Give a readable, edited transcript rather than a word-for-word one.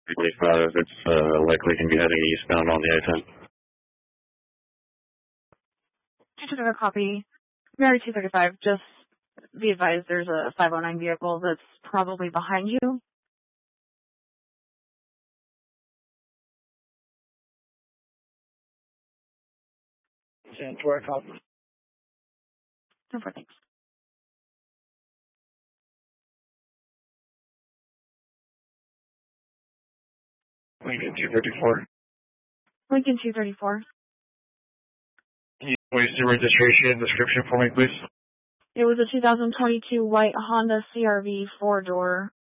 25, it's likely going to be heading eastbound on the I-10. 2 copy. Mary 235, just be advised there's a 509 vehicle that's probably behind you. Santora, copy. No, thanks. Lincoln 234. Lincoln 234. Can you voice the registration and description for me, please? It was a 2022 white Honda CRV 4-door